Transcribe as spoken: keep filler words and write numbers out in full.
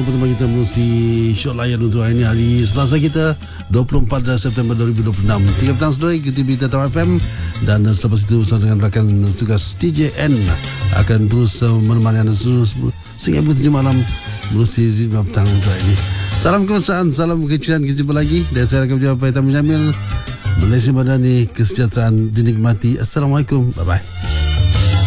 bersama teman kita menerusi show layan untuk hari ini, hari Selasa kita dua puluh empat September dua ribu dua puluh enam. Tiga petang sudah ikuti berita Tau F M, dan selepas itu bersama dengan rakan tugas T J N akan terus menemani anda terus sehingga tujuh malam menerusi lima petang untuk hari ini. Salam kemesraan, salam kecilan, kita jumpa lagi. Dan saya akan menjawab Pak Tamil Jamil. Malaysia Madani, kesejahteraan dinikmati. Assalamualaikum, bye bye.